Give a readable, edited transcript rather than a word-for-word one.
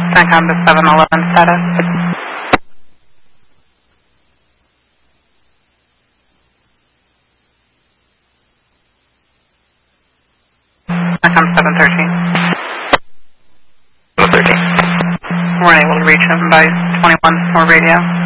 CENTCOM to 711 status. CENTCOM 713. 713. We're unable to reach him by 21 or radio.